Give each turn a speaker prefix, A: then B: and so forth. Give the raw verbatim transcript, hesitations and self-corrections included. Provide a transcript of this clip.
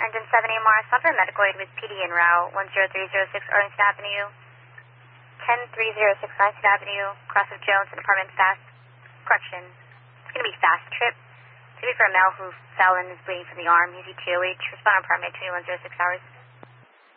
A: Engine seven A M R, stop for medical aid with P D en route, one zero three zero six Arlington Avenue, ten three zero six Arlington Avenue, cross of Jones and apartment fast. Correction. It's going to be fast trip. It's going to be for a male who fell and is bleeding from the arm, U Z two O H, respond on apartment twenty-one oh six hours.